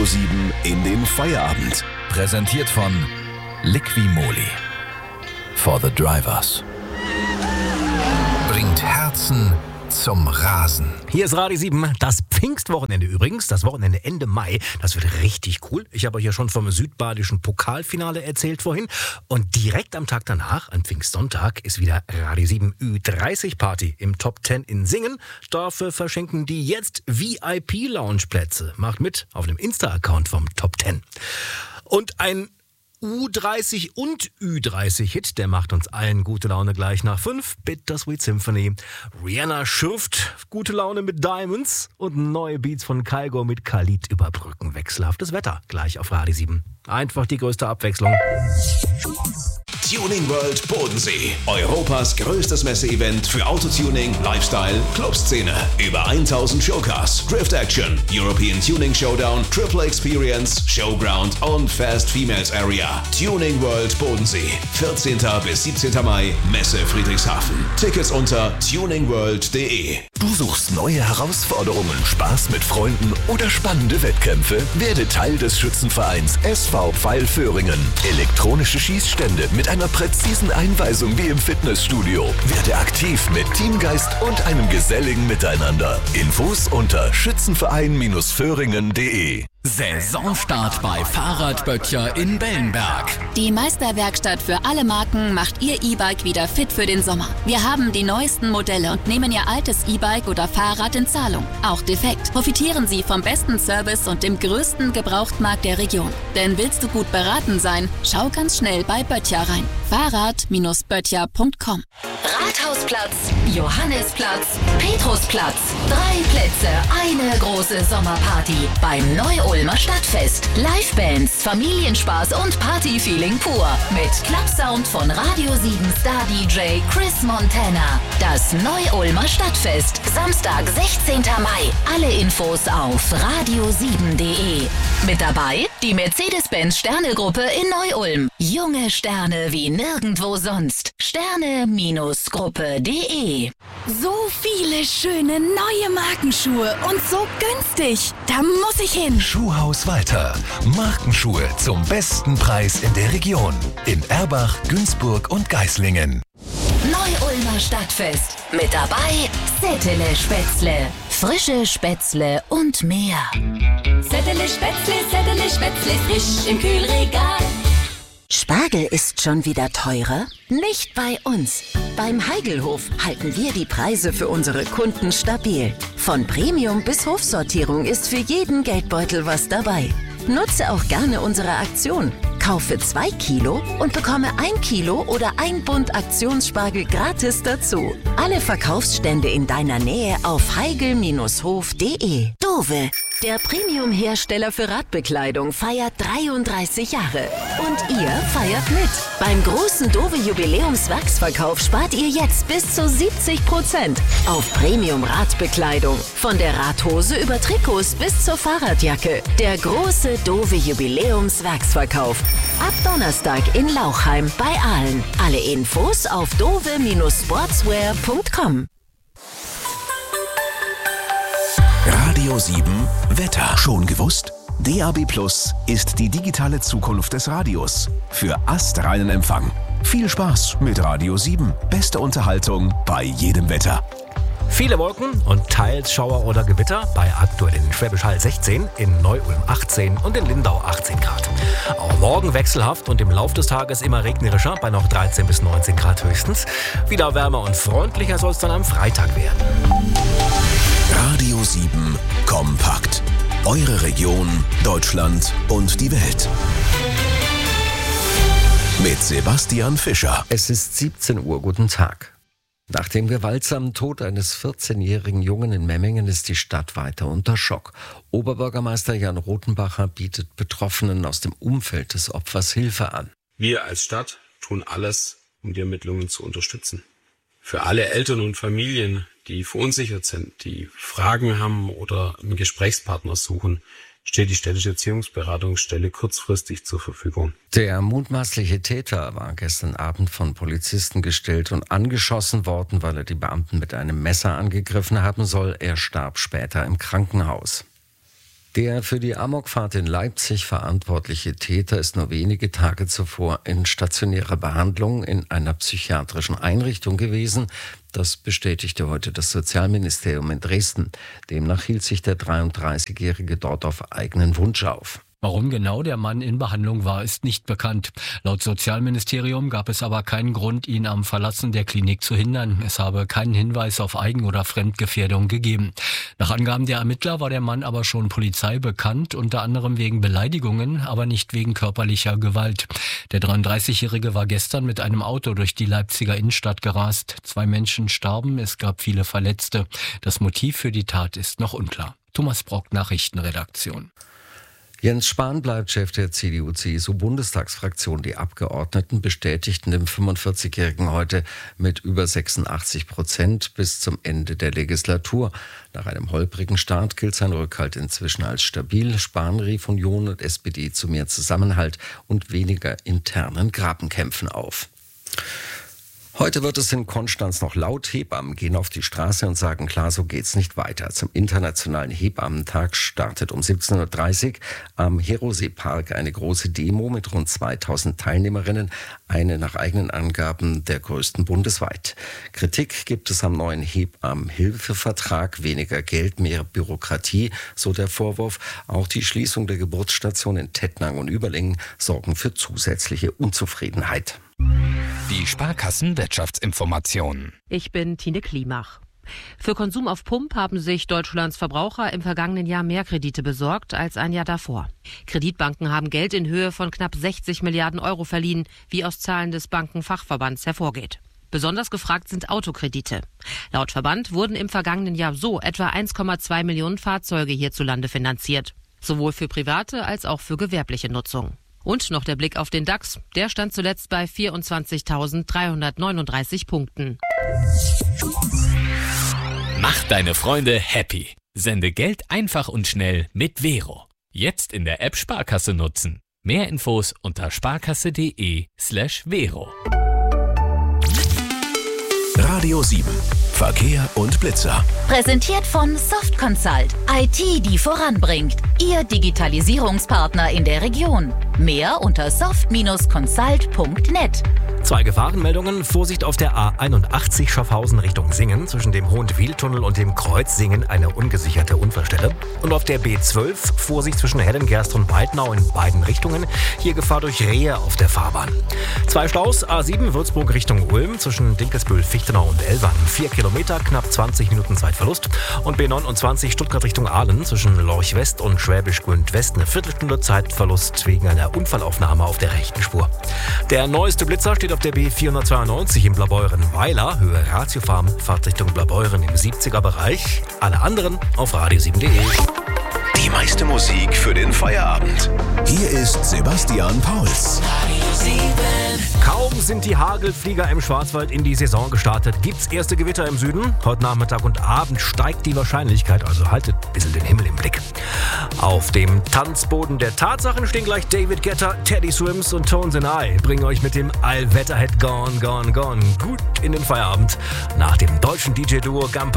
7 in den Feierabend. Präsentiert von Liqui-Moly. For the Drivers. Bringt Herzen zum Rasen. Hier ist Radio 7, das Pfingstwochenende übrigens, das Wochenende Ende Mai. Das wird richtig cool. Ich habe euch ja schon vom südbadischen Pokalfinale erzählt vorhin. Und direkt am Tag danach, am Pfingstsonntag, ist wieder Radio 7 Ü30-Party im Top 10 in Singen. Dafür verschenken die jetzt VIP-Lounge-Plätze. Macht mit auf dem Insta-Account vom Top 10. Und ein U30 und Ü30-Hit, der macht uns allen gute Laune gleich nach 5. Bittersweet Symphony. Rihanna schürft gute Laune mit Diamonds und neue Beats von Kygo mit Khalid überbrücken wechselhaftes Wetter. Gleich auf Radio 7. Einfach die größte Abwechslung. Tuning World Bodensee. Europas größtes Messeevent für Autotuning, Lifestyle, Clubszene. Über 1000 Showcars, Drift Action, European Tuning Showdown, Triple Experience, Showground und Fast Females Area. Tuning World Bodensee. 14. bis 17. Mai, Messe Friedrichshafen. Tickets unter tuningworld.de. Du suchst neue Herausforderungen, Spaß mit Freunden oder spannende Wettkämpfe? Werde Teil des Schützenvereins SV Pfeil-Föhringen. Elektronische Schießstände mit einer präzisen Einweisung wie im Fitnessstudio. Werde aktiv mit Teamgeist und einem geselligen Miteinander. Infos unter schützenverein-föhringen.de. Saisonstart bei Fahrradböttcher in Bellenberg. Die Meisterwerkstatt für alle Marken macht Ihr E-Bike wieder fit für den Sommer. Wir haben die neuesten Modelle und nehmen Ihr altes E-Bike oder Fahrrad in Zahlung. Auch defekt. Profitieren Sie vom besten Service und dem größten Gebrauchtmarkt der Region. Denn willst du gut beraten sein, schau ganz schnell bei Böttcher rein. Fahrrad-böttcher.com. Rathausplatz, Johannisplatz, Petrusplatz. 3 Plätze, eine große Sommerparty beim Neu-Ulmer Stadtfest. Livebands, Familienspaß und Partyfeeling pur. Mit Clubsound von Radio 7 Star DJ Chris Montana. Das Neu-Ulmer Stadtfest. Samstag, 16. Mai. Alle Infos auf radio7.de. Mit dabei die Mercedes-Benz Sterne-Gruppe in Neu-Ulm. Junge Sterne wie nirgendwo sonst. Sterne-Gruppe.de. So viele schöne neue Markenschuhe und so günstig. Da muss ich hin. Schuhhaus weiter. Markenschuhe zum besten Preis in der Region. In Erbach, Günzburg und Geislingen. Neu-Ulmer Stadtfest. Mit dabei Settele Spätzle. Frische Spätzle und mehr. Settele Spätzle, frisch im Kühlregal. Spargel ist schon wieder teurer? Nicht bei uns. Beim Heigelhof halten wir die Preise für unsere Kunden stabil. Von Premium bis Hofsortierung ist für jeden Geldbeutel was dabei. Nutze auch gerne unsere Aktion. Kaufe 2 Kilo und bekomme 1 Kilo oder 1 Bund Aktionsspargel gratis dazu. Alle Verkaufsstände in deiner Nähe auf heigel-hof.de. Dove, der Premium-Hersteller für Radbekleidung, feiert 33 Jahre. Und ihr feiert mit. Beim großen Dove-Jubiläumswachsverkauf spart ihr jetzt bis zu 70% auf Premium-Radbekleidung. Von der Radhose über Trikots bis zur Fahrradjacke. Der große Dove-Jubiläumswachsverkauf. Ab Donnerstag in Lauchheim bei Aalen. Alle Infos auf dove-sportswear.com. Radio 7 Wetter. Schon gewusst? DAB+ ist die digitale Zukunft des Radios. Für astreinen Empfang. Viel Spaß mit Radio 7. Beste Unterhaltung bei jedem Wetter. Viele Wolken und teils Schauer oder Gewitter bei aktuell in Schwäbisch Hall 16, in Neu-Ulm 18 und in Lindau 18 Grad. Auch morgen wechselhaft und im Lauf des Tages immer regnerischer bei noch 13 bis 19 Grad höchstens. Wieder wärmer und freundlicher soll es dann am Freitag werden. Radio 7 Kompakt. Eure Region, Deutschland und die Welt. Mit Sebastian Fischer. Es ist 17 Uhr. Guten Tag. Nach dem gewaltsamen Tod eines 14-jährigen Jungen in Memmingen ist die Stadt weiter unter Schock. Oberbürgermeister Jan Rothenbacher bietet Betroffenen aus dem Umfeld des Opfers Hilfe an. Wir als Stadt tun alles, um die Ermittlungen zu unterstützen. Für alle Eltern und Familien, die verunsichert sind, die Fragen haben oder einen Gesprächspartner suchen, steht die städtische Erziehungsberatungsstelle kurzfristig zur Verfügung. Der mutmaßliche Täter war gestern Abend von Polizisten gestellt und angeschossen worden, weil er die Beamten mit einem Messer angegriffen haben soll. Er starb später im Krankenhaus. Der für die Amokfahrt in Leipzig verantwortliche Täter ist nur wenige Tage zuvor in stationärer Behandlung in einer psychiatrischen Einrichtung gewesen. Das bestätigte heute das Sozialministerium in Dresden. Demnach hielt sich der 33-Jährige dort auf eigenen Wunsch auf. Warum genau der Mann in Behandlung war, ist nicht bekannt. Laut Sozialministerium gab es aber keinen Grund, ihn am Verlassen der Klinik zu hindern. Es habe keinen Hinweis auf Eigen- oder Fremdgefährdung gegeben. Nach Angaben der Ermittler war der Mann aber schon Polizei bekannt, unter anderem wegen Beleidigungen, aber nicht wegen körperlicher Gewalt. Der 33-Jährige war gestern mit einem Auto durch die Leipziger Innenstadt gerast. 2 Menschen starben, es gab viele Verletzte. Das Motiv für die Tat ist noch unklar. Thomas Brock, Nachrichtenredaktion. Jens Spahn bleibt Chef der CDU-CSU-Bundestagsfraktion. Die Abgeordneten bestätigten dem 45-Jährigen heute mit über 86% bis zum Ende der Legislatur. Nach einem holprigen Start gilt sein Rückhalt inzwischen als stabil. Spahn rief Union und SPD zu mehr Zusammenhalt und weniger internen Grabenkämpfen auf. Heute wird es in Konstanz noch laut. Hebammen gehen auf die Straße und sagen klar, so geht's nicht weiter. Zum Internationalen Hebammentag startet um 17.30 Uhr am Herosee-Park eine große Demo mit rund 2000 Teilnehmerinnen. Eine nach eigenen Angaben der größten bundesweit. Kritik gibt es am neuen Hebammenhilfevertrag. Weniger Geld, mehr Bürokratie, so der Vorwurf. Auch die Schließung der Geburtsstation in Tettnang und Überlingen sorgen für zusätzliche Unzufriedenheit. Die Sparkassen-Wirtschaftsinformationen. Ich bin Tine Klimach. Für Konsum auf Pump haben sich Deutschlands Verbraucher im vergangenen Jahr mehr Kredite besorgt als ein Jahr davor. Kreditbanken haben Geld in Höhe von knapp 60 Milliarden Euro verliehen, wie aus Zahlen des Bankenfachverbands hervorgeht. Besonders gefragt sind Autokredite. Laut Verband wurden im vergangenen Jahr so etwa 1,2 Millionen Fahrzeuge hierzulande finanziert. Sowohl für private als auch für gewerbliche Nutzung. Und noch der Blick auf den DAX. Der stand zuletzt bei 24.339 Punkten. Mach deine Freunde happy. Sende Geld einfach und schnell mit Vero. Jetzt in der App Sparkasse nutzen. Mehr Infos unter sparkasse.de/Vero. Radio 7. Verkehr und Blitzer. Präsentiert von Soft Consult. IT, die voranbringt. Ihr Digitalisierungspartner in der Region. Mehr unter soft-consult.net. 2 Gefahrenmeldungen. Vorsicht auf der A81 Schaffhausen Richtung Singen. Zwischen dem Hohenwiehltunnel und dem Kreuz Singen eine ungesicherte Unfallstelle. Und auf der B12 Vorsicht zwischen Hellengerst und Weidnau in beiden Richtungen. Hier Gefahr durch Rehe auf der Fahrbahn. 2 Staus. A7 Würzburg Richtung Ulm zwischen Dinkelsbühl, Fichtenau und Ellwangen. 4 Kilometer, knapp 20 Minuten Zeitverlust. Und B29 Stuttgart Richtung Aalen zwischen Lorch West und Schwäbisch Gmünd West eine Viertelstunde Zeitverlust wegen einer Unfallaufnahme auf der rechten Spur. Der neueste Blitzer steht auf der B492 in Blaubeuren-Weiler, Höhe Ratiofarm, Fahrtrichtung Blaubeuren im 70er-Bereich. Alle anderen auf radio7.de. Die meiste Musik für den Feierabend. Hier ist Sebastian Pauls. Radio 7. Kaum sind die Hagelflieger im Schwarzwald in die Saison gestartet, gibt's erste Gewitter im Süden. Heute Nachmittag und Abend steigt die Wahrscheinlichkeit, also haltet ein bisschen den Himmel im Blick. Auf dem Tanzboden der Tatsachen stehen gleich David Guetta, Teddy Swims und Tones and I. Bringen euch mit dem Allwetterhit Gone, Gone, Gone gut in den Feierabend. Nach dem deutschen DJ-Duo Gampa